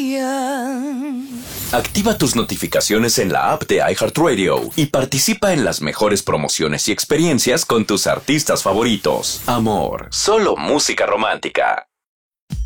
Ryan. Activa tus notificaciones en la app de iHeartRadio y participa en las mejores promociones y experiencias con tus artistas favoritos. Amor, solo música romántica.